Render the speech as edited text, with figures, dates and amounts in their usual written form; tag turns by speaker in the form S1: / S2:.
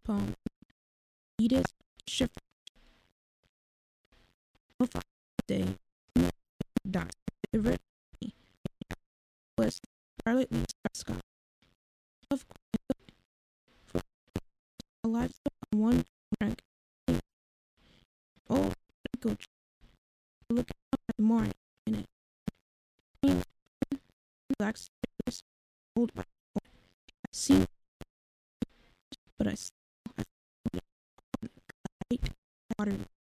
S1: poem, Edith Shift of Day Died. The written was Charlotte Lee Scott. Of course, a life on one drink. Oh, look at the morning in it. Black stairs, old seen, but I still light water.